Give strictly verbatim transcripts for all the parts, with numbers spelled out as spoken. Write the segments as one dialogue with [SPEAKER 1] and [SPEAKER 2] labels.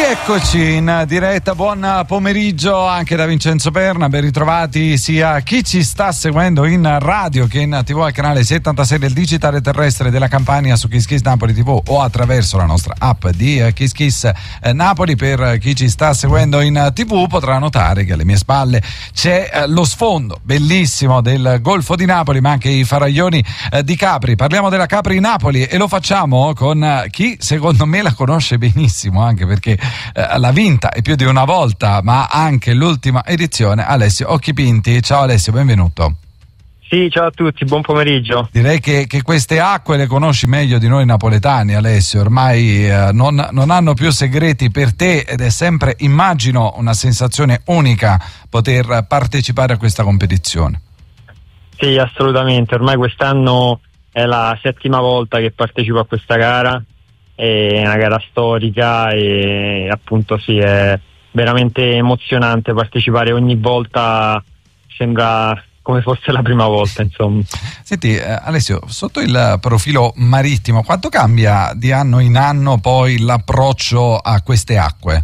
[SPEAKER 1] Rieccoci in diretta, buon pomeriggio anche da Vincenzo Perna, ben ritrovati sia chi ci sta seguendo in radio che in tivù al canale settantasei del digitale terrestre della Campania su Kiss Kiss Napoli tivù o attraverso la nostra app di Kiss Kiss Napoli. Per chi ci sta seguendo in tivù potrà notare che alle mie spalle c'è lo sfondo bellissimo del Golfo di Napoli, ma anche i faraglioni di Capri. Parliamo della Capri Napoli e lo facciamo con chi secondo me la conosce benissimo, anche perché l'ha vinta e più di una volta, ma anche l'ultima edizione, Alessio Occhipinti. Ciao Alessio, benvenuto.
[SPEAKER 2] Sì, ciao a tutti, buon pomeriggio.
[SPEAKER 1] Direi che, che queste acque le conosci meglio di noi napoletani, Alessio, ormai eh, non, non hanno più segreti per te ed è sempre, immagino, una sensazione unica poter partecipare a questa competizione.
[SPEAKER 2] Sì, assolutamente, ormai quest'anno è la settima volta che partecipo a questa gara. È una gara storica e appunto sì, è veramente emozionante partecipare ogni volta, sembra come fosse la prima volta, insomma.
[SPEAKER 1] Senti eh, Alessio, sotto il profilo marittimo quanto cambia di anno in anno poi l'approccio a queste acque?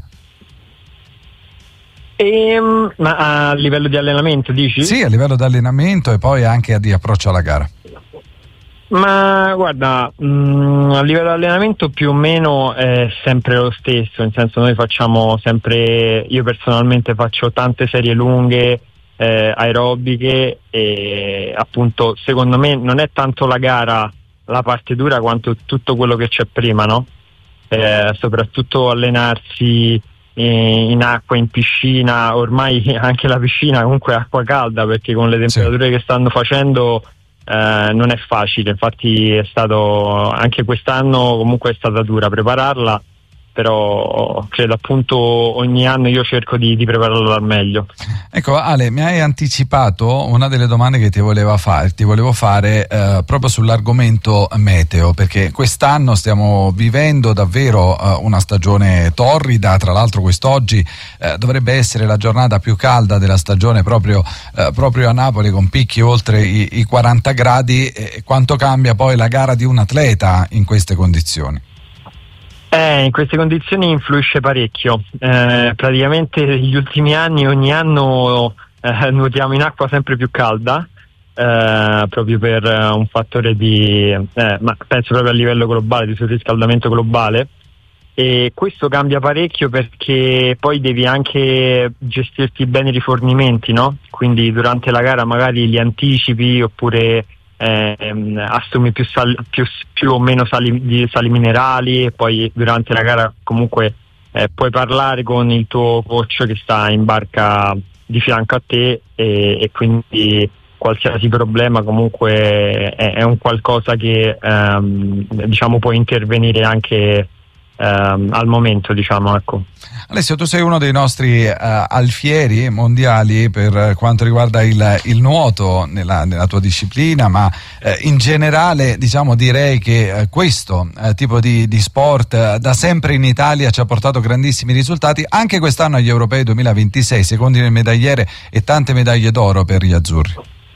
[SPEAKER 2] Ehm, ma a livello di allenamento dici?
[SPEAKER 1] Sì, a livello di allenamento e poi anche di approccio alla gara.
[SPEAKER 2] Ma guarda, mh, a livello di allenamento più o meno è sempre lo stesso, nel senso noi facciamo sempre, io personalmente faccio tante serie lunghe, eh, aerobiche e appunto secondo me non è tanto la gara la parte dura quanto tutto quello che c'è prima, no? Eh, soprattutto allenarsi in acqua, in piscina, ormai anche la piscina comunque è acqua calda perché con le temperature sì. che stanno facendo Uh, non è facile, infatti è stato anche quest'anno comunque è stata dura prepararla, però credo appunto ogni anno io cerco di, di prepararla al meglio.
[SPEAKER 1] Ecco Ale, mi hai anticipato una delle domande che ti volevo fare, ti volevo fare eh, proprio sull'argomento meteo, perché quest'anno stiamo vivendo davvero eh, una stagione torrida, tra l'altro quest'oggi eh, dovrebbe essere la giornata più calda della stagione proprio, eh, proprio a Napoli, con picchi oltre i, i quaranta gradi. E quanto cambia poi la gara di un atleta in queste condizioni?
[SPEAKER 2] Eh, in queste condizioni influisce parecchio, eh, praticamente negli ultimi anni ogni anno eh, nuotiamo in acqua sempre più calda, eh, proprio per eh, un fattore di, eh, ma penso proprio a livello globale, di surriscaldamento globale, e questo cambia parecchio perché poi devi anche gestirti bene i rifornimenti, no? Quindi durante la gara magari li anticipi oppure Eh, assumi più, sal, più, più o meno sali, di sali minerali e poi durante la gara comunque eh, puoi parlare con il tuo coach che sta in barca di fianco a te e, e quindi qualsiasi problema comunque è, è un qualcosa che ehm, diciamo può intervenire anche ehm, al momento, diciamo, ecco.
[SPEAKER 1] Alessio, tu sei uno dei nostri uh, alfieri mondiali per quanto riguarda il, il nuoto nella, nella tua disciplina, ma uh, in generale diciamo direi che uh, questo uh, tipo di, di sport uh, da sempre in Italia ci ha portato grandissimi risultati, anche quest'anno agli Europei duemilaventisei, secondi nel medagliere e tante medaglie d'oro per gli azzurri.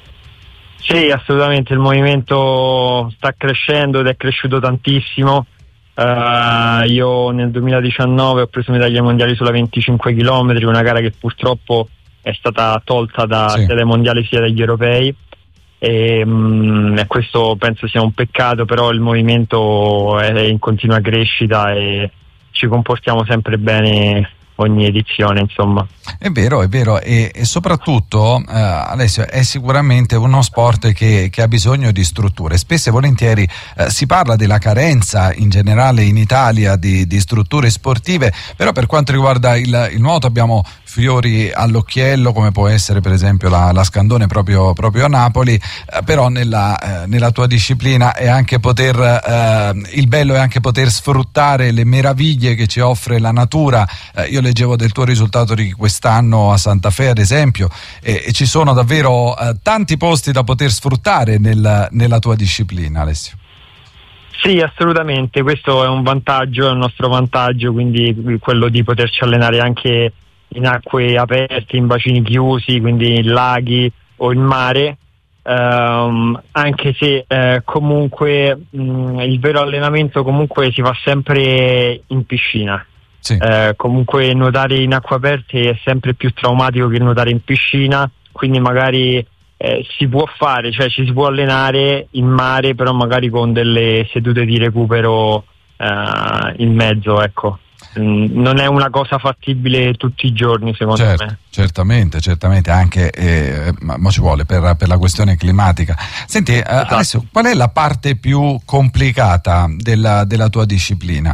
[SPEAKER 2] Sì, assolutamente, il movimento sta crescendo ed è cresciuto tantissimo. Uh, io nel duemiladiciannove ho preso medaglie mondiali sulla venticinque chilometri, una gara che purtroppo è stata tolta da,
[SPEAKER 1] sì.
[SPEAKER 2] sia dai mondiali sia dagli europei e um, questo penso sia un peccato, però il movimento è in continua crescita e ci comportiamo sempre bene ogni edizione, insomma.
[SPEAKER 1] È vero, è vero, e, e soprattutto eh, Alessio, è sicuramente uno sport che, che ha bisogno di strutture. Spesso e volentieri eh, si parla della carenza in generale in Italia di, di strutture sportive, però per quanto riguarda il, il nuoto abbiamo fiori all'occhiello, come può essere per esempio la, la Scandone proprio, proprio a Napoli, eh, però nella, eh, nella tua disciplina è anche poter eh, il bello è anche poter sfruttare le meraviglie che ci offre la natura. Eh, io leggevo del tuo risultato di quest'anno a Santa Fe ad esempio e, e ci sono davvero eh, tanti posti da poter sfruttare nel, nella tua disciplina, Alessio.
[SPEAKER 2] Sì, assolutamente, questo è un vantaggio, è un nostro vantaggio, quindi quello di poterci allenare anche in acque aperte, in bacini chiusi, quindi in laghi o in mare, ehm, anche se eh, comunque mh, il vero allenamento comunque si fa sempre in piscina, Sì. Eh, comunque nuotare in acque aperte è sempre più traumatico che nuotare in piscina, quindi magari eh, si può fare, cioè ci si può allenare in mare, però magari con delle sedute di recupero eh, in mezzo, ecco. Non è una cosa fattibile tutti i giorni, secondo
[SPEAKER 1] certo,
[SPEAKER 2] me.
[SPEAKER 1] Certamente, certamente, anche eh, ma, ma ci vuole per, per la questione climatica. Senti, eh, esatto. Alessio, qual è la parte più complicata della, della tua disciplina?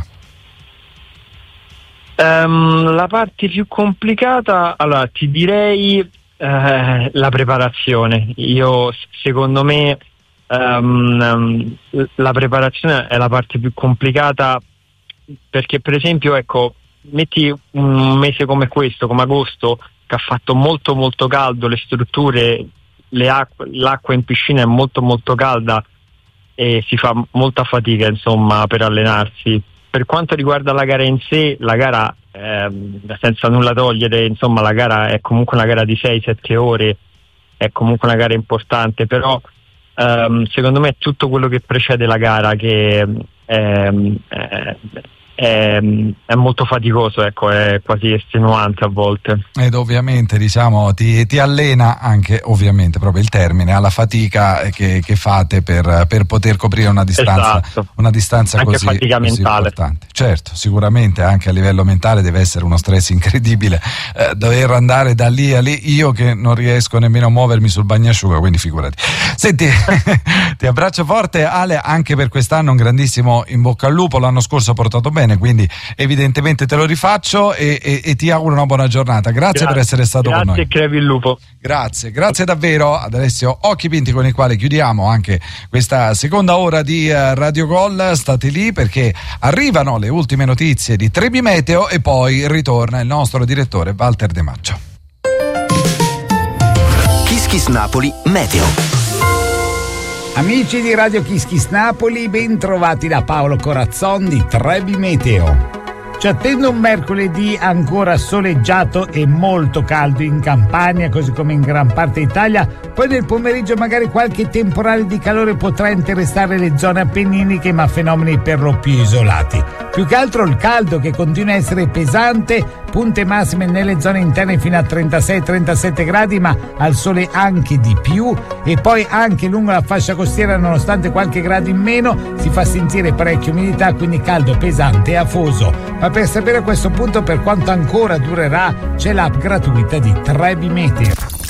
[SPEAKER 2] Um, la parte più complicata, allora ti direi eh, la preparazione. Io, secondo me, um, la preparazione è la parte più complicata. Perché per esempio, ecco, metti un mese come questo, come agosto, che ha fatto molto molto caldo, le strutture, le acque, l'acqua in piscina è molto molto calda e si fa molta fatica, insomma, per allenarsi. Per quanto riguarda la gara in sé, la gara, ehm, senza nulla togliere, insomma, la gara è comunque una gara di sei sette ore, è comunque una gara importante, però ehm, secondo me è tutto quello che precede la gara che ehm, eh, È, è molto faticoso, ecco, è quasi estenuante a volte.
[SPEAKER 1] Ed ovviamente, diciamo, ti, ti allena anche, ovviamente, proprio il termine, alla fatica che, che fate per, per poter coprire una distanza,
[SPEAKER 2] esatto.
[SPEAKER 1] una distanza
[SPEAKER 2] anche
[SPEAKER 1] così,
[SPEAKER 2] fatica
[SPEAKER 1] così
[SPEAKER 2] mentale.
[SPEAKER 1] importante. Certo, sicuramente anche a livello mentale deve essere uno stress incredibile, eh, dover andare da lì a lì, io che non riesco nemmeno a muovermi sul bagnasciuga, quindi figurati. Senti, ti abbraccio forte, Ale, anche per quest'anno un grandissimo in bocca al lupo, l'anno scorso ha portato bene, quindi evidentemente te lo rifaccio e, e, e ti auguro una buona giornata. Grazie, grazie per essere stato
[SPEAKER 2] grazie
[SPEAKER 1] con noi.
[SPEAKER 2] Grazie, crepi il lupo.
[SPEAKER 1] Grazie, grazie davvero ad Alessio Occhipinti, con il quale chiudiamo anche questa seconda ora di uh, Radio Gol. State lì perché arrivano le ultime notizie di Trebi Meteo e poi ritorna il nostro direttore Walter De Maggio.
[SPEAKER 3] Kiss Kiss Napoli Meteo.
[SPEAKER 4] Amici di Radio Kiss Kiss Napoli, ben trovati da Paolo Corazzon di Trebi Meteo. Ci attende un mercoledì ancora soleggiato e molto caldo in Campania, così come in gran parte Italia. Poi nel pomeriggio magari qualche temporale di calore potrà interessare le zone appenniniche, ma fenomeni per lo più isolati. Più che altro il caldo che continua a essere pesante, punte massime nelle zone interne fino a trentasei trentasette gradi, ma al sole anche di più, e poi anche lungo la fascia costiera, nonostante qualche grado in meno, si fa sentire parecchia umidità, quindi caldo pesante e afoso. Ma per sapere a questo punto per quanto ancora durerà, c'è l'app gratuita di Trebi Meteo.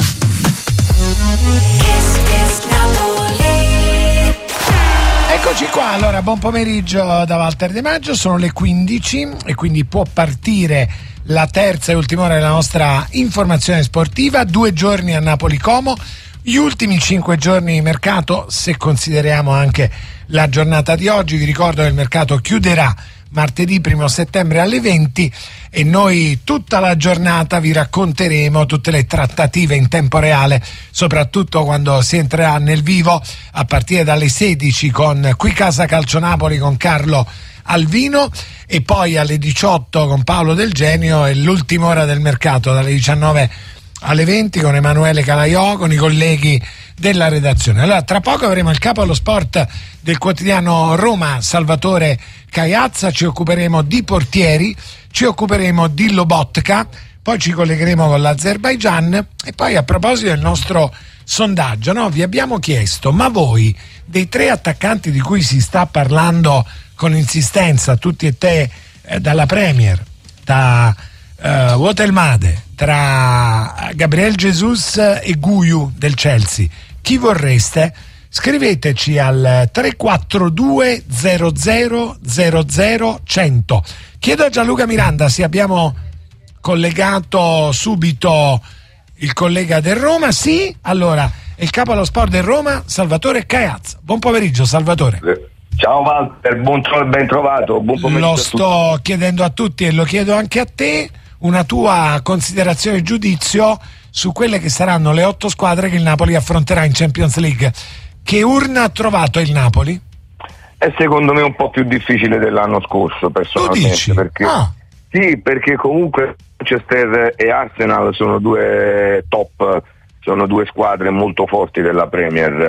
[SPEAKER 5] Eccoci qua, allora buon pomeriggio da Walter De Maggio, sono le quindici e quindi può partire la terza e ultima ora della nostra informazione sportiva. Due giorni a Napoli Como, gli ultimi cinque giorni di mercato, se consideriamo anche la giornata di oggi. Vi ricordo che il mercato chiuderà martedì primo settembre alle venti e noi tutta la giornata vi racconteremo tutte le trattative in tempo reale, soprattutto quando si entrerà nel vivo a partire dalle sedici con Qui Casa Calcio Napoli con Carlo Alvino, e poi alle diciotto con Paolo Del Genio, e l'ultima ora del mercato dalle diciannove alle venti con Emanuele Calaiò, con i colleghi della redazione. Allora, tra poco avremo il capo allo sport del quotidiano Roma, Salvatore Caiazza, ci occuperemo di portieri, ci occuperemo di Lobotka, poi ci collegheremo con l'Azerbaigian, e poi a proposito del nostro sondaggio, no? Vi abbiamo chiesto, ma voi dei tre attaccanti di cui si sta parlando con insistenza, tutti e te, eh, dalla Premier, da uh, Wotelmade, tra Gabriel Jesus e Guiu del Chelsea, chi vorreste? Scriveteci al tre quattro due zero zero zero zero cento. Chiedo a Gianluca Miranda se abbiamo collegato subito il collega del Roma. Sì, allora il capo allo sport del Roma, Salvatore Caiazza. Buon pomeriggio, Salvatore.
[SPEAKER 6] Ciao Walter, buon tro- ben trovato. Buon pomeriggio.
[SPEAKER 5] Lo sto chiedendo a tutti e lo chiedo anche a te, una tua considerazione e giudizio su quelle che saranno le otto squadre che il Napoli affronterà in Champions League. Che urna ha trovato il Napoli?
[SPEAKER 6] È secondo me un po' più difficile dell'anno scorso, personalmente.
[SPEAKER 5] Lo dici?
[SPEAKER 6] Perché,
[SPEAKER 5] ah.
[SPEAKER 6] Sì, perché comunque Manchester e Arsenal sono due top, sono due squadre molto forti della Premier.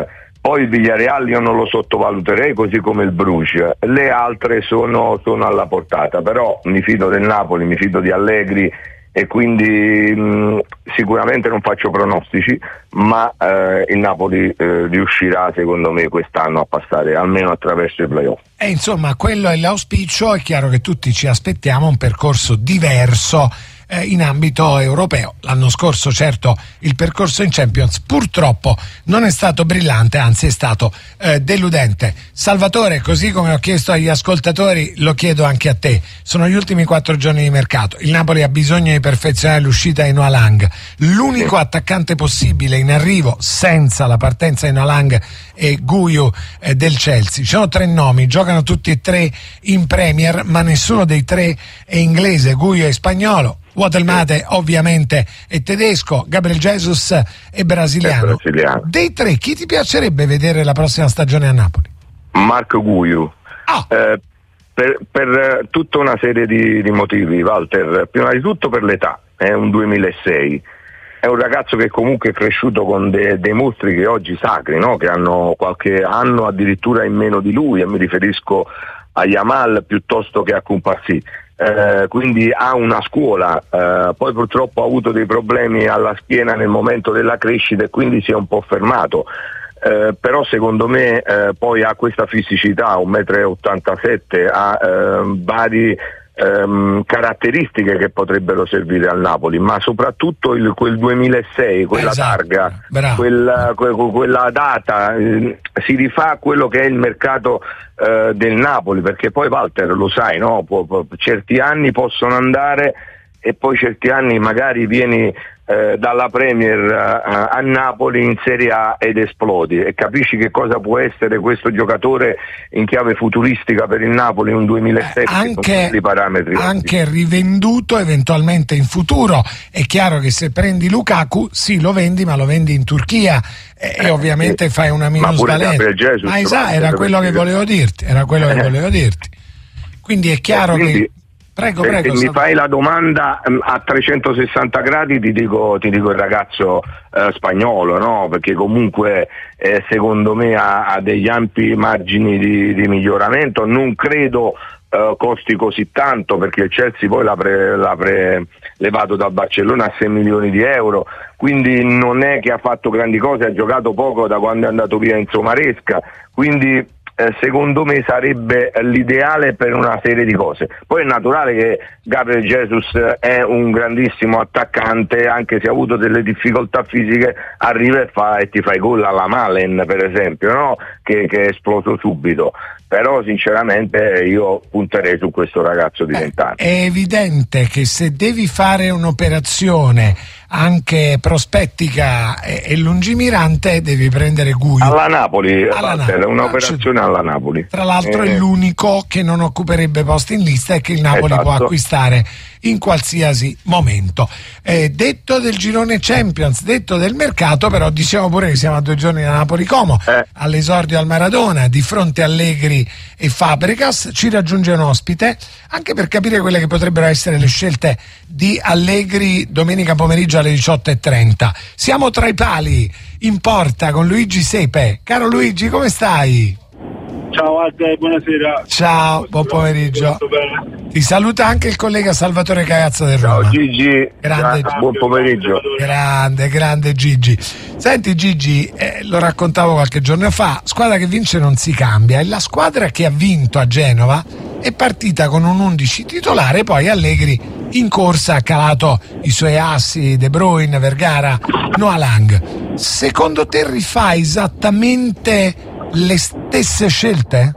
[SPEAKER 6] Poi il Villarreal io non lo sottovaluterei, così come il Bruges, le altre sono, sono alla portata, però mi fido del Napoli, mi fido di Allegri e quindi mh, sicuramente non faccio pronostici, ma eh, il Napoli eh, riuscirà secondo me quest'anno a passare almeno attraverso i playoff.
[SPEAKER 5] E insomma quello è l'auspicio, è chiaro che tutti ci aspettiamo un percorso diverso Eh, in ambito europeo. L'anno scorso certo il percorso in Champions purtroppo non è stato brillante, anzi è stato eh, deludente. Salvatore, così come ho chiesto agli ascoltatori, lo chiedo anche a te. Sono gli ultimi quattro giorni di mercato, il Napoli ha bisogno di perfezionare l'uscita di Noah Lang, l'unico attaccante possibile in arrivo senza la partenza di Noah Lang e Guiu eh, del Chelsea. Ci sono tre nomi, giocano tutti e tre in Premier, ma nessuno dei tre è inglese. Guiu è spagnolo, Watermate ovviamente è tedesco, Gabriel Jesus è brasiliano.
[SPEAKER 6] È brasiliano.
[SPEAKER 5] Dei tre, chi ti piacerebbe vedere la prossima stagione a Napoli?
[SPEAKER 6] Marco Guiu.
[SPEAKER 5] Ah.
[SPEAKER 6] Eh, per, per tutta una serie di, di motivi, Walter. Prima di tutto per l'età, è un duemilasei. È un ragazzo che comunque è cresciuto con de, dei mostri che oggi sacri, no? Che hanno qualche anno addirittura in meno di lui, e mi riferisco a Yamal piuttosto che a Compassì. Eh, quindi ha una scuola, eh, poi purtroppo ha avuto dei problemi alla schiena nel momento della crescita e quindi si è un po' fermato, eh, però secondo me eh, poi ha questa fisicità, un metro e ottantasette, ha eh, vari ehm, caratteristiche che potrebbero servire al Napoli, ma soprattutto il, quel duemilasei, quella
[SPEAKER 5] esatto,
[SPEAKER 6] targa,
[SPEAKER 5] bravo.
[SPEAKER 6] quella, que, quella data eh, si rifà a quello che è il mercato eh, del Napoli, perché poi Walter lo sai, no? Pu- pu- certi anni possono andare e poi certi anni magari vieni eh, dalla Premier a, a Napoli in Serie A ed esplodi, e capisci che cosa può essere questo giocatore in chiave futuristica per il Napoli un duemilasette,
[SPEAKER 5] eh, anche,
[SPEAKER 6] con parametri
[SPEAKER 5] anche rivenduto eventualmente in futuro. È chiaro che se prendi Lukaku sì lo vendi, ma lo vendi in Turchia e, eh, e ovviamente eh, fai una minusvalenza. Ma esatto, era quello che volevo dirti, era quello che volevo dirti. Quindi è chiaro eh, quindi, che Prego,
[SPEAKER 6] se,
[SPEAKER 5] prego.
[SPEAKER 6] Se mi fai la domanda um, a trecentosessanta gradi ti dico, ti dico il ragazzo uh, spagnolo, no? Perché comunque eh, secondo me ha, ha degli ampi margini di, di miglioramento. Non credo uh, costi così tanto, perché il Chelsea poi l'ha, pre, l'ha pre, levato dal Barcellona a sei milioni di euro, quindi non è che ha fatto grandi cose, ha giocato poco da quando è andato via in Somaresca, quindi Eh, secondo me sarebbe l'ideale per una serie di cose. Poi è naturale che Gabriel Jesus è un grandissimo attaccante, anche se ha avuto delle difficoltà fisiche, arriva e, fa, e ti fai gol alla Malen per esempio, no? che, che è esploso subito. Però sinceramente io punterei su questo ragazzo di vent'anni.
[SPEAKER 5] È evidente che se devi fare un'operazione anche prospettica e, e lungimirante devi prendere Guiu
[SPEAKER 6] alla Napoli,
[SPEAKER 5] alla
[SPEAKER 6] Napoli. Un'operazione alla Napoli.
[SPEAKER 5] Tra l'altro
[SPEAKER 6] eh.
[SPEAKER 5] è l'unico che non occuperebbe posti in lista e che il Napoli
[SPEAKER 6] esatto.
[SPEAKER 5] può acquistare in qualsiasi momento. Eh, detto del girone Champions, detto del mercato, però diciamo pure che siamo a due giorni da Napoli-Como,
[SPEAKER 6] eh.
[SPEAKER 5] all'esordio al Maradona, di fronte a Allegri e Fabregas. Ci raggiunge un ospite anche per capire quelle che potrebbero essere le scelte di Allegri domenica pomeriggio alle diciotto e trenta. Siamo tra i pali in porta con Luigi Sepe. Caro Luigi, come stai?
[SPEAKER 7] Ciao Walter, buonasera.
[SPEAKER 5] Ciao, buon pomeriggio. Ti saluta anche il collega Salvatore Cagazza del Roma.
[SPEAKER 6] Ciao Gigi,
[SPEAKER 5] grande,
[SPEAKER 6] Gra- buon pomeriggio.
[SPEAKER 5] Grande, grande Gigi. Senti Gigi, eh, lo raccontavo qualche giorno fa, squadra che vince non si cambia, e la squadra che ha vinto a Genova è partita con un undici titolare, poi Allegri in corsa ha calato i suoi assi, De Bruyne, Vergara, Noah Lang. Secondo te rifà esattamente le stesse scelte?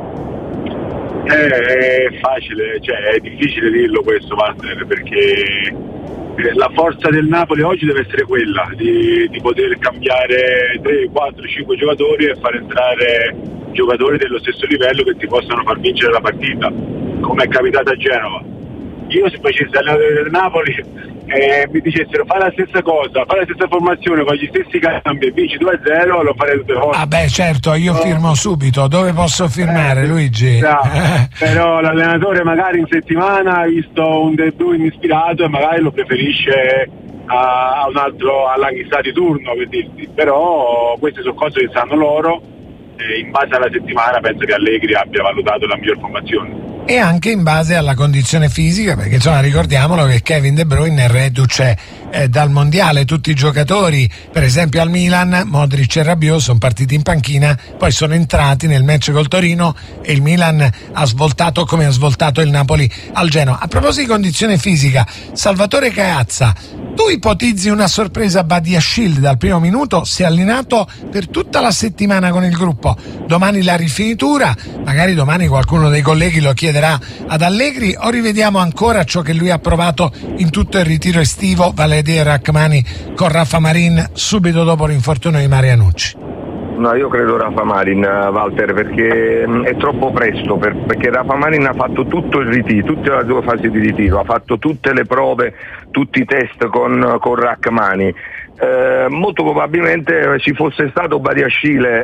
[SPEAKER 7] Eh, è facile, cioè è difficile dirlo questo, Walter, perché la forza del Napoli oggi deve essere quella di, di poter cambiare tre, quattro, cinque giocatori e far entrare giocatori dello stesso livello che ti possano far vincere la partita, come è capitato a Genova. Io se facessi allenatore del Napoli e mi dicessero fai la stessa cosa, fai la stessa formazione con gli stessi cambi e vinci due a zero, lo farei tutte le volte.
[SPEAKER 5] Ah beh, certo, io no. firmo subito. Dove posso firmare, eh, Luigi?
[SPEAKER 7] No, però l'allenatore magari in settimana ha visto un De Bruyne ispirato e magari lo preferisce a un altro all'anghissà di turno, per dirti. Però queste sono cose che sanno loro, e in base alla settimana penso che Allegri abbia valutato la miglior formazione.
[SPEAKER 5] E anche in base alla condizione fisica, perché insomma ricordiamolo che Kevin De Bruyne è reduce eh, dal mondiale. Tutti i giocatori, per esempio al Milan, Modric e Rabiot sono partiti in panchina, poi sono entrati nel match col Torino e il Milan ha svoltato come ha svoltato il Napoli al Genoa. A proposito di condizione fisica, Salvatore Caiazza, tu ipotizzi una sorpresa Badiashile dal primo minuto, si è allenato per tutta la settimana con il gruppo, domani la rifinitura, magari domani qualcuno dei colleghi lo chiederà ad Allegri, o rivediamo ancora ciò che lui ha provato in tutto il ritiro estivo, vale a dire Rachmani con Rafa Marin subito dopo l'infortunio di Marianucci?
[SPEAKER 6] No, io credo Rafa Marin, Walter, perché è troppo presto, per, perché Rafa Marin ha fatto tutto il ritiro, tutte le due fasi di ritiro, ha fatto tutte le prove, tutti i test con, con Rachmani. Eh, molto probabilmente ci fosse stato Badiashile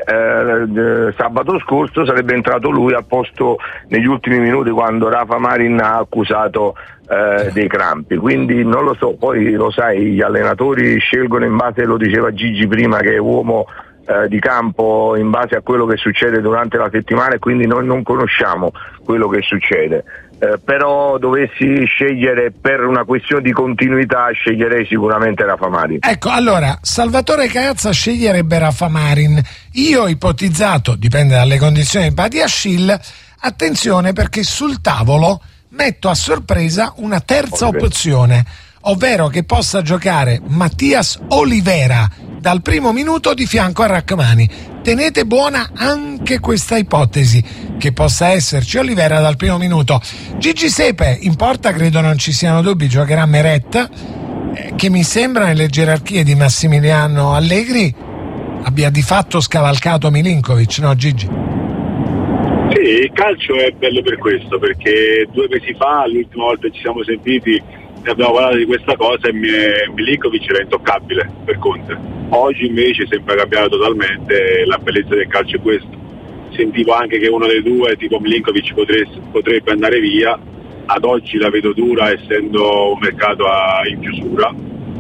[SPEAKER 6] eh, sabato scorso sarebbe entrato lui al posto negli ultimi minuti quando Rafa Marin ha accusato eh, dei crampi, quindi non lo so, poi lo sai, gli allenatori scelgono in base, lo diceva Gigi prima, che è uomo eh, di campo, in base a quello che succede durante la settimana, e quindi noi non conosciamo quello che succede. Eh, però dovessi scegliere per una questione di continuità, sceglierei sicuramente Rafa Marin.
[SPEAKER 5] Ecco, allora Salvatore Caiazza sceglierebbe Rafa Marin, io ho ipotizzato, dipende dalle condizioni di Badiashile, attenzione perché sul tavolo metto a sorpresa una terza
[SPEAKER 6] okay.
[SPEAKER 5] opzione, ovvero che possa giocare Mattias Olivera dal primo minuto di fianco a Rachmani. Tenete buona anche questa ipotesi, che possa esserci Olivera dal primo minuto. Gigi Sepe, in porta credo non ci siano dubbi, giocherà Meret, eh, che mi sembra nelle gerarchie di Massimiliano Allegri abbia di fatto scavalcato Milinkovic, no Gigi?
[SPEAKER 7] Sì, il calcio è bello per questo, perché due mesi fa, l'ultima volta che ci siamo sentiti, abbiamo parlato di questa cosa e Milinkovic era intoccabile per Conte. Oggi invece sembra cambiare totalmente, la bellezza del calcio è questo. Sentivo anche che uno dei due, tipo Milinkovic, potrebbe, potrebbe andare via. Ad oggi la vedo dura, essendo un mercato a, in chiusura,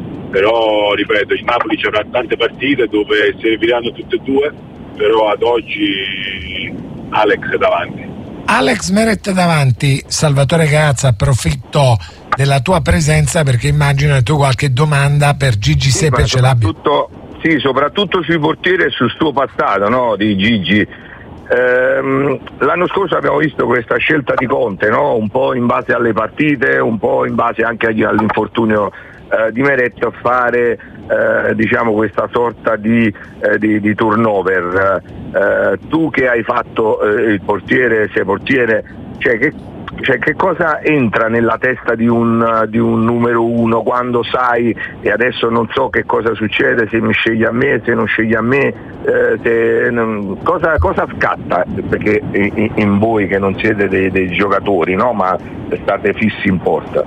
[SPEAKER 7] però ripeto, il Napoli c'avrà tante partite dove serviranno tutte e due, però ad oggi Alex è davanti.
[SPEAKER 5] Alex Meret davanti. Salvatore Caiazza, approfitto della tua presenza perché immagino che tu qualche domanda per Gigi sì, Sepe ce l'abbia.
[SPEAKER 6] Sì, soprattutto sui portieri e sul suo passato, no, di Gigi. Ehm, l'anno scorso abbiamo visto questa scelta di Conte, no? Un po' in base alle partite, un po' in base anche all'infortunio eh, di Meret, fare eh, diciamo questa sorta di, eh, di, di turnover. Eh, tu che hai fatto eh, il portiere, sei portiere, cioè che Cioè, che cosa entra nella testa di un, di un numero uno quando sai, e adesso non so che cosa succede, se mi scegli a me, se non scegli a me, eh, se, non, cosa, cosa scatta? Perché in, in voi che non siete dei, dei giocatori, no? Ma state fissi in porta.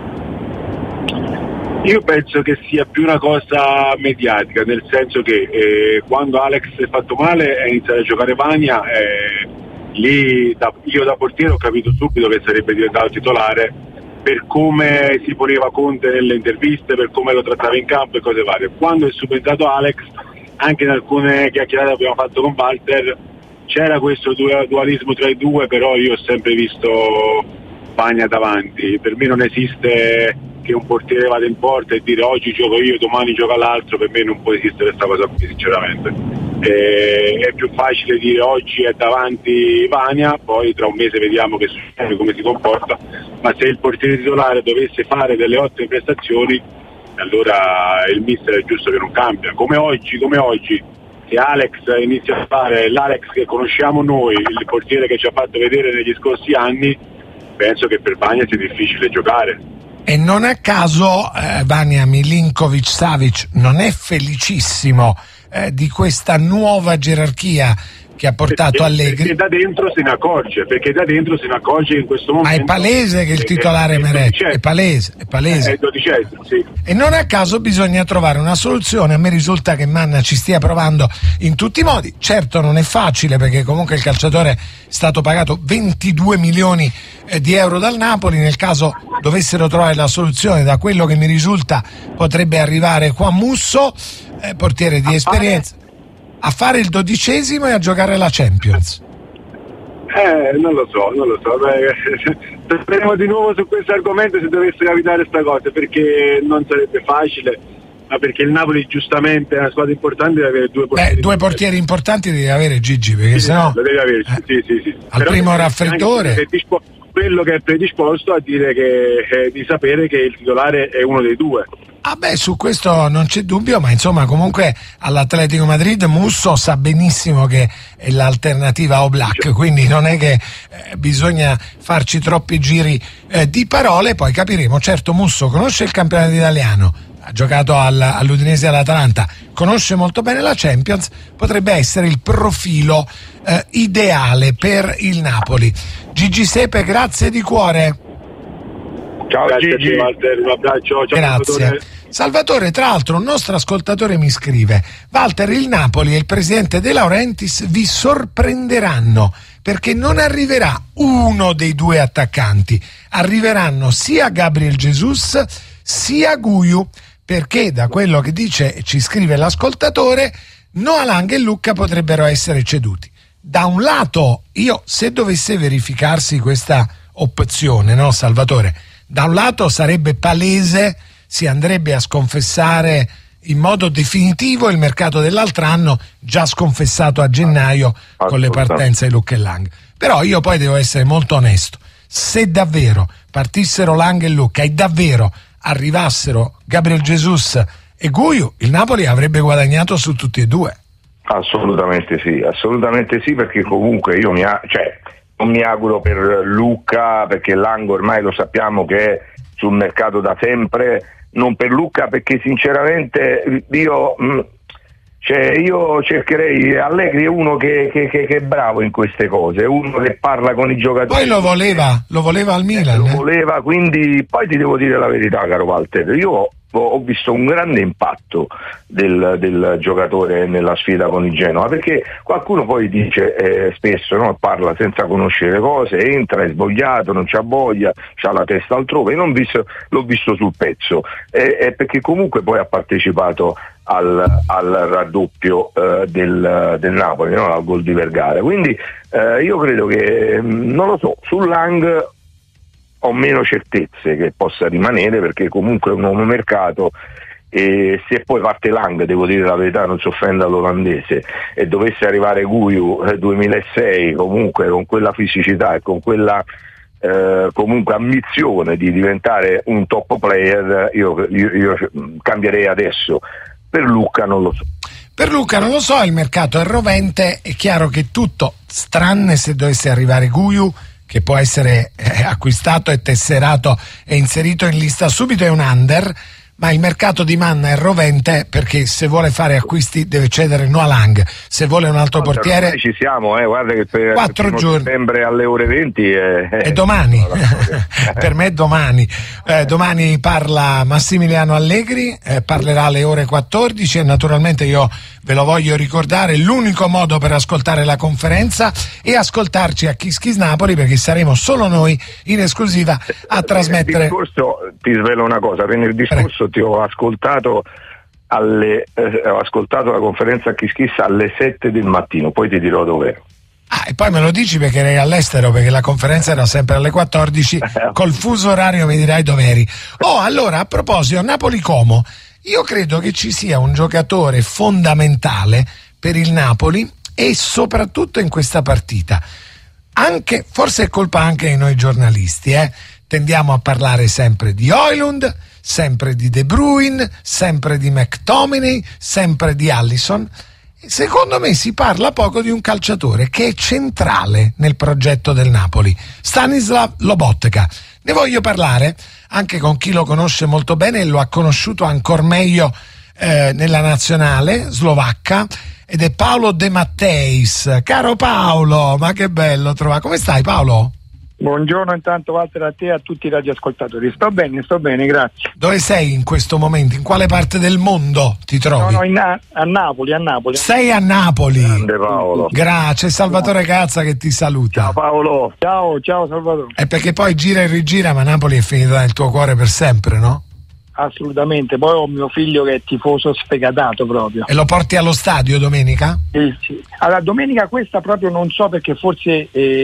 [SPEAKER 7] Io penso che sia più una cosa mediatica, nel senso che eh, quando Alex si è fatto male è iniziato a giocare Vania, eh, lì da, io da portiere ho capito subito che sarebbe diventato titolare per come si poneva Conte nelle interviste, per come lo trattava in campo e cose varie. Quando è subentrato Alex, anche in alcune chiacchierate che abbiamo fatto con Walter, c'era questo dualismo tra i due, però io ho sempre visto Bagna davanti. Per me non esiste che un portiere vada in porta e dire oggi gioco io, domani gioca l'altro, per me non può esistere questa cosa qui sinceramente. E è più facile dire oggi è davanti Vania, poi tra un mese vediamo che succede, come si comporta, ma se il portiere titolare dovesse fare delle ottime prestazioni, allora il mister è giusto che non cambia. Come oggi, come oggi, se Alex inizia a fare l'Alex che conosciamo noi, il portiere che ci ha fatto vedere negli scorsi anni, penso che per Vania sia difficile giocare.
[SPEAKER 5] E non a caso eh, Vania Milinkovic-Savic non è felicissimo eh, di questa nuova gerarchia che ha portato
[SPEAKER 7] perché,
[SPEAKER 5] Allegri.
[SPEAKER 7] Perché da dentro se ne accorge, perché da dentro se ne accorge in questo momento.
[SPEAKER 5] Ma è palese che il titolare è Meret, è palese, è palese.
[SPEAKER 7] È dodicesimo, sì.
[SPEAKER 5] E non a caso bisogna trovare una soluzione. A me risulta che Manna ci stia provando in tutti i modi. Certo non è facile, perché comunque il calciatore è stato pagato ventidue milioni di euro dal Napoli. Nel caso dovessero trovare la soluzione, da quello che mi risulta potrebbe arrivare qua Musso, eh, portiere di esperienza, a fare il dodicesimo e a giocare la Champions.
[SPEAKER 7] Eh, non lo so, non lo so. Beh, torneremo di nuovo su questo argomento se dovesse capitare sta cosa, perché non sarebbe facile, ma perché il Napoli giustamente è una squadra importante, deve avere due portieri.
[SPEAKER 5] Beh, due portieri importanti devi avere, Gigi, perché
[SPEAKER 7] sì,
[SPEAKER 5] sennò
[SPEAKER 7] lo devi avere,
[SPEAKER 5] eh,
[SPEAKER 7] sì, sì, sì.
[SPEAKER 5] al
[SPEAKER 7] Però
[SPEAKER 5] primo raffreddore
[SPEAKER 7] quello che è predisposto a dire che eh, di sapere che il titolare è uno dei due.
[SPEAKER 5] Ah beh, su questo non c'è dubbio, ma insomma comunque all'Atletico Madrid Musso sa benissimo che è l'alternativa a Oblak, quindi non è che eh, bisogna farci troppi giri eh, di parole. Poi capiremo. Certo, Musso conosce il campionato italiano, ha giocato al, all'Udinese e all'Atalanta, conosce molto bene la Champions, potrebbe essere il profilo eh, ideale per il Napoli. Gigi Sepe, grazie di cuore.
[SPEAKER 7] Ciao Gigi, Walter, un abbraccio. Ciao,
[SPEAKER 5] grazie.
[SPEAKER 7] Salvatore.
[SPEAKER 5] Salvatore, tra l'altro un nostro ascoltatore mi scrive: Walter, il Napoli e il presidente De Laurentiis vi sorprenderanno, perché non arriverà uno dei due attaccanti, arriveranno sia Gabriel Jesus sia Guiu, perché da quello che dice e ci scrive l'ascoltatore, Noah Lang e Lucca potrebbero essere ceduti. Da un lato, io se dovesse verificarsi questa opzione, no Salvatore, da un lato sarebbe palese, si andrebbe a sconfessare in modo definitivo il mercato dell'altro anno, già sconfessato a gennaio con le partenze di Lucca e Lang. Però io poi devo essere molto onesto: se davvero partissero Lang e Lucca e davvero arrivassero Gabriel Jesus e Guiu, il Napoli avrebbe guadagnato su tutti e due.
[SPEAKER 6] Assolutamente sì, assolutamente sì, perché comunque io mi ha, cioè, non mi auguro per Lucca, perché Lang ormai lo sappiamo che è sul mercato da sempre, non per Lucca perché sinceramente io, cioè, io cercherei, Allegri è uno che, che, che, che è bravo in queste cose, è uno che parla con i giocatori.
[SPEAKER 5] Poi lo voleva, lo voleva al Milan.
[SPEAKER 6] Eh, lo voleva, quindi poi ti devo dire la verità, caro Walter, io ho visto un grande impatto del, del giocatore nella sfida con il Genoa, perché qualcuno poi dice eh, spesso, no, parla senza conoscere le cose, entra, è svogliato, non c'ha voglia, c'ha la testa altrove. Io non visto, l'ho visto sul pezzo, eh, eh, perché comunque poi ha partecipato al, al raddoppio eh, del, del Napoli, no, al gol di Vergara, quindi eh, io credo che, non lo so, sul Lang ho meno certezze che possa rimanere, perché comunque è un nuovo mercato, e se poi parte Lang, devo dire la verità, non si offenda l'olandese, e dovesse arrivare Guiu eh, duemilasei comunque con quella fisicità e con quella eh, comunque ambizione di diventare un top player, io, io, io cambierei adesso. Per Lucca non lo so.
[SPEAKER 5] Per Lucca non lo so, il mercato è rovente, è chiaro che tutto, tranne se dovesse arrivare Guiu, che può essere eh, acquistato e tesserato e inserito in lista subito, è un under, ma il mercato di Manna è rovente, perché se vuole fare acquisti deve cedere Noah Lang, se vuole un altro
[SPEAKER 6] Guarda,
[SPEAKER 5] portiere
[SPEAKER 6] noi ci siamo, eh, guarda che per
[SPEAKER 5] quattro
[SPEAKER 6] il
[SPEAKER 5] giorni,
[SPEAKER 6] settembre alle ore venti è,
[SPEAKER 5] è domani. Per me è domani. Eh, domani parla Massimiliano Allegri, eh, parlerà alle ore quattordici, e naturalmente io ve lo voglio ricordare, l'unico modo per ascoltare la conferenza è ascoltarci a Kiss Kiss Napoli, perché saremo solo noi in esclusiva a trasmettere.
[SPEAKER 6] Discorso, ti svelo una cosa, venerdì scorso ti ho ascoltato alle, eh, ho ascoltato la conferenza a Kiss Kiss alle sette del mattino, poi ti dirò dov'ero.
[SPEAKER 5] Ah, e poi me lo dici perché eri all'estero, perché la conferenza era sempre alle quattordici, col fuso orario mi dirai dov'eri. Oh, allora, a proposito, Napoli-Como, io credo che ci sia un giocatore fondamentale per il Napoli, e soprattutto in questa partita. Anche, forse è colpa anche di noi giornalisti, eh? Tendiamo a parlare sempre di Højlund, sempre di De Bruyne, sempre di McTominay, sempre di Alisson. Secondo me si parla poco di un calciatore che è centrale nel progetto del Napoli, Stanislav Lobotka. Ne voglio parlare anche con chi lo conosce molto bene e lo ha conosciuto ancor meglio eh, nella nazionale slovacca, ed è Paolo De Matteis. Caro Paolo, ma che bello trovare. Come stai, Paolo?
[SPEAKER 8] Buongiorno intanto, Walter, a te e a tutti i radioascoltatori. Sto bene, sto bene, grazie.
[SPEAKER 5] Dove sei in questo momento? In quale parte del mondo ti trovi?
[SPEAKER 8] No, no, in a-, a Napoli, a Napoli.
[SPEAKER 5] Sei a Napoli.
[SPEAKER 6] Grande Paolo.
[SPEAKER 5] Grazie, Salvatore Cazza che ti saluta.
[SPEAKER 6] Ciao Paolo.
[SPEAKER 8] Ciao, ciao Salvatore.
[SPEAKER 5] È perché poi gira e rigira, ma Napoli è finita nel tuo cuore per sempre, no?
[SPEAKER 8] Assolutamente, poi ho mio figlio che è tifoso sfegatato proprio.
[SPEAKER 5] E lo porti allo stadio domenica?
[SPEAKER 8] Sì, sì. Allora, domenica questa proprio non so, perché forse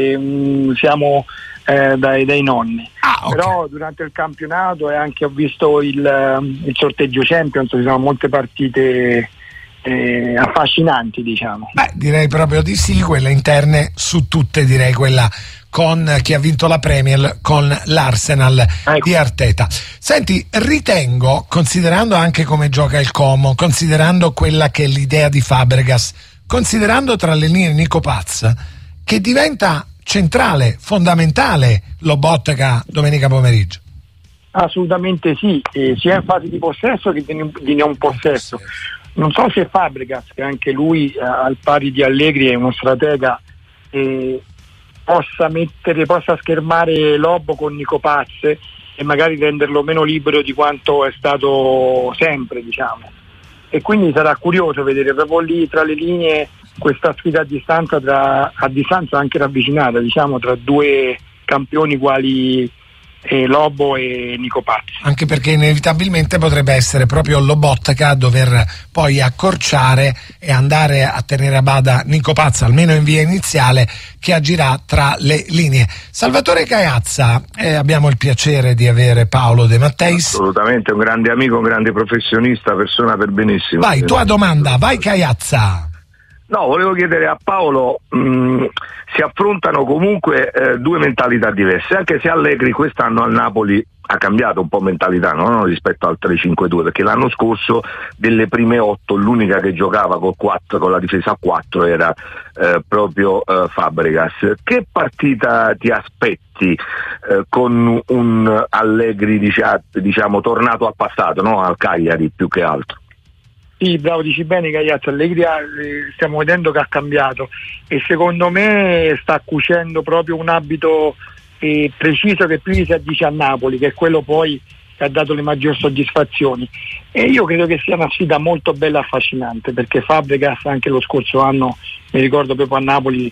[SPEAKER 8] eh, siamo eh, dai, dai nonni.
[SPEAKER 5] Ah, okay.
[SPEAKER 8] Però durante il campionato e anche ho visto il, il sorteggio Champions, ci sono molte partite eh, affascinanti, diciamo.
[SPEAKER 5] Beh, direi proprio di sì, quelle interne su tutte, direi quella con chi ha vinto la Premier, con l'Arsenal
[SPEAKER 8] ecco.
[SPEAKER 5] di Arteta. Senti, ritengo, considerando anche come gioca il Como, considerando quella che è l'idea di Fabregas, considerando tra le linee Nico Paz, che diventa centrale, fondamentale Lobotka domenica pomeriggio.
[SPEAKER 8] Assolutamente sì, eh, sia in fase di possesso che di, di non possesso. Non so se Fabregas, che anche lui eh, al pari di Allegri è uno stratega, eh, possa mettere, possa schermare Lobo con Nico Paz e magari renderlo meno libero di quanto è stato sempre, diciamo. E quindi sarà curioso vedere proprio lì tra le linee questa sfida a distanza, tra, a distanza anche ravvicinata, diciamo, tra due campioni quali eh, Lobo e Nico Paz.
[SPEAKER 5] Anche perché inevitabilmente potrebbe essere proprio Lobotka a dover poi accorciare e andare a tenere a bada Nico Paz, almeno in via iniziale, che agirà tra le linee. Salvatore Caiazza, eh, abbiamo il piacere di avere Paolo De Matteis.
[SPEAKER 6] Assolutamente, un grande amico, un grande professionista, persona per benissimo.
[SPEAKER 5] Vai, tua domanda, vai Caiazza.
[SPEAKER 6] No, volevo chiedere a Paolo, mh, si affrontano comunque eh, due mentalità diverse, anche se Allegri quest'anno al Napoli ha cambiato un po' mentalità, no? Rispetto al tre cinque due, perché l'anno scorso delle prime otto l'unica che giocava col quattro, con la difesa a quattro era eh, proprio eh, Fabregas. Che partita ti aspetti eh, con un Allegri diciamo, diciamo tornato al passato, no? Al Cagliari più che altro?
[SPEAKER 8] Sì, bravo, dici bene Cagliazzo, Allegri eh, stiamo vedendo che ha cambiato e secondo me sta cucendo proprio un abito eh, preciso che più gli si addice a Napoli, che è quello poi che ha dato le maggiori soddisfazioni, e io credo che sia una sfida molto bella e affascinante, perché Fabregas anche lo scorso anno, mi ricordo proprio a Napoli,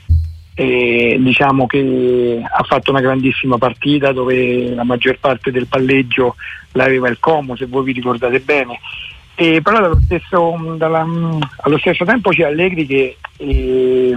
[SPEAKER 8] eh, diciamo che ha fatto una grandissima partita dove la maggior parte del palleggio l'aveva il Como, se voi vi ricordate bene. E però dallo stesso, dalla, allo stesso tempo c'è Allegri che eh,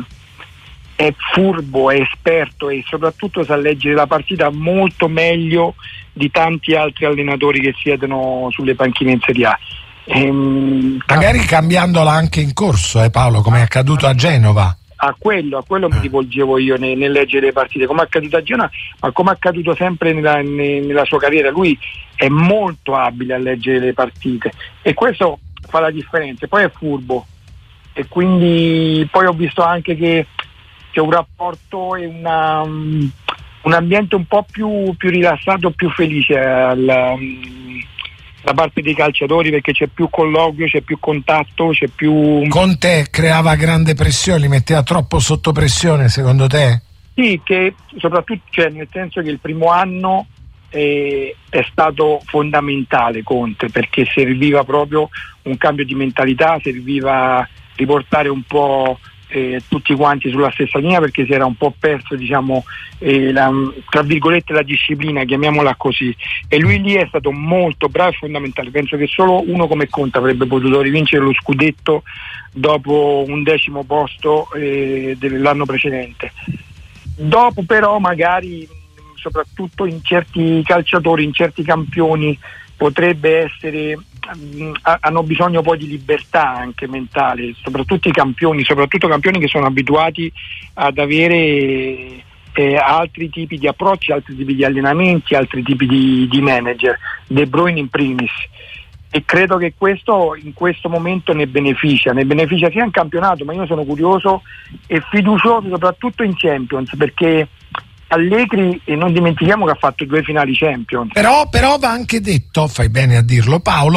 [SPEAKER 8] è furbo, è esperto e soprattutto sa leggere la partita molto meglio di tanti altri allenatori che siedono sulle panchine in Serie A. Ehm,
[SPEAKER 5] Magari cambiandola anche in corso, eh Paolo, come è accaduto a Genova.
[SPEAKER 8] A quello, a quello mi rivolgevo io nel, nel leggere le partite, come è accaduto a Genova, ma come è accaduto sempre nella, nella sua carriera. Lui è molto abile a leggere le partite e questo fa la differenza. Poi è furbo e quindi poi ho visto anche che c'è un rapporto e una, um, un ambiente un po' più, più rilassato, più felice al, um, da parte dei calciatori, perché c'è più colloquio, c'è più contatto, c'è più...
[SPEAKER 5] Conte creava grande pressione, li metteva troppo sotto pressione secondo te?
[SPEAKER 8] Sì, che soprattutto, cioè, nel senso che il primo anno eh, è stato fondamentale Conte, perché serviva proprio un cambio di mentalità, serviva riportare un po' Eh, tutti quanti sulla stessa linea, perché si era un po' perso, diciamo, eh, la, tra virgolette la disciplina, chiamiamola così, e lui lì è stato molto bravo e fondamentale. Penso che solo uno come Conte avrebbe potuto rivincere lo scudetto dopo un decimo posto eh, dell'anno precedente. Dopo però magari soprattutto in certi calciatori, in certi campioni potrebbe essere, mh, hanno bisogno poi di libertà anche mentale, soprattutto i campioni, soprattutto campioni che sono abituati ad avere eh, altri tipi di approcci, altri tipi di allenamenti, altri tipi di, di manager, De Bruyne in primis, e credo che questo in questo momento ne beneficia, ne beneficia sia in campionato, ma io sono curioso e fiducioso soprattutto in Champions, perché Allegri, e non dimentichiamo che ha fatto due finali Champions.
[SPEAKER 5] Però, però va anche detto, fai bene a dirlo Paolo,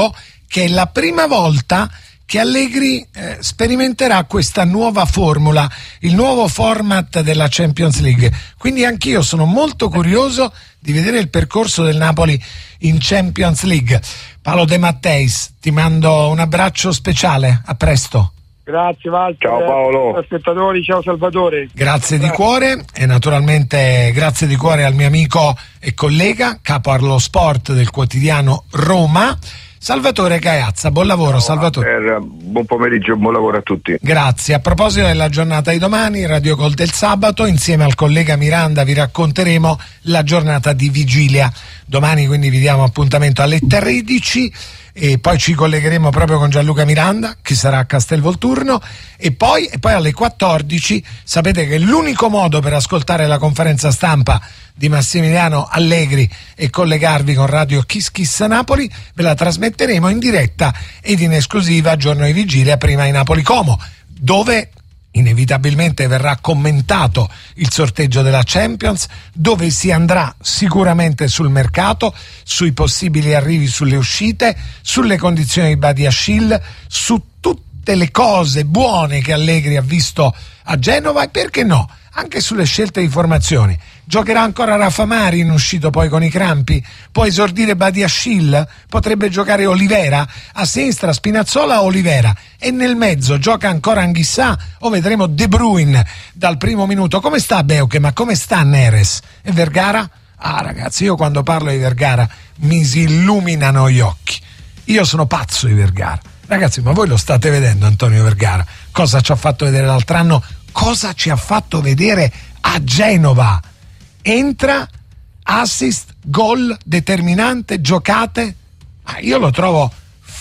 [SPEAKER 5] che è la prima volta che Allegri eh, sperimenterà questa nuova formula, il nuovo format della Champions League. Quindi anch'io sono molto curioso di vedere il percorso del Napoli in Champions League. Paolo De Matteis, ti mando un abbraccio speciale, a presto.
[SPEAKER 8] Grazie Walter.
[SPEAKER 6] Ciao Paolo.
[SPEAKER 8] Ciao spettatori, ciao Salvatore.
[SPEAKER 5] Grazie di cuore e naturalmente grazie di cuore al mio amico e collega, capo allo sport del quotidiano Roma, Salvatore Gaiazza. Buon lavoro. Ciao, Salvatore.
[SPEAKER 6] Per, buon pomeriggio e buon lavoro a tutti.
[SPEAKER 5] Grazie. A proposito della giornata di domani, Radio Gol del sabato, insieme al collega Miranda vi racconteremo la giornata di vigilia. Domani quindi vi diamo appuntamento alle tredici e poi ci collegheremo proprio con Gianluca Miranda, che sarà a Castelvolturno, e poi, e poi alle quattordici sapete che l'unico modo per ascoltare la conferenza stampa di Massimiliano Allegri e collegarvi con Radio Kiss Kiss Napoli ve la trasmetteremo in diretta ed in esclusiva giorno di vigilia prima in Napoli Como, dove inevitabilmente verrà commentato il sorteggio della Champions, dove si andrà sicuramente sul mercato, sui possibili arrivi, sulle uscite, sulle condizioni di Badiashile, su tutte le cose buone che Allegri ha visto a Genova e perché no, anche sulle scelte di formazioni. Giocherà ancora Rafa Marin, uscito poi con i crampi? Può esordire Badiashile? Potrebbe giocare Olivera? A sinistra Spinazzola o Olivera? E nel mezzo gioca ancora Anghissà o vedremo De Bruyne dal primo minuto? Come sta Beuke? Ma come sta Neres? E Vergara? Ah ragazzi, io quando parlo di Vergara mi si illuminano gli occhi. Io sono pazzo di Vergara. Ragazzi, ma voi lo state vedendo Antonio Vergara? Cosa ci ha fatto vedere l'altro anno? Cosa ci ha fatto vedere a Genova? Entra, assist, gol, determinante, giocate. Ah, io lo trovo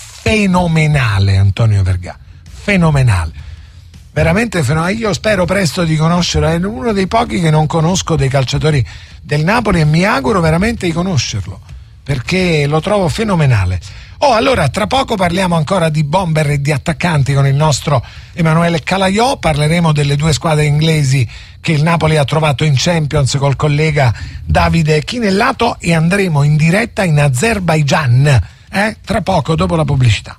[SPEAKER 5] fenomenale Antonio Vergara, fenomenale, veramente fenomenale. Io spero presto di conoscerlo, è uno dei pochi che non conosco dei calciatori del Napoli e mi auguro veramente di conoscerlo perché lo trovo fenomenale. Oh, allora tra poco parliamo ancora di bomber e di attaccanti con il nostro Emanuele Calaiò, parleremo delle due squadre inglesi che il Napoli ha trovato in Champions col collega Davide Chinellato e andremo in diretta in Azerbaigian, eh? Tra poco dopo la pubblicità.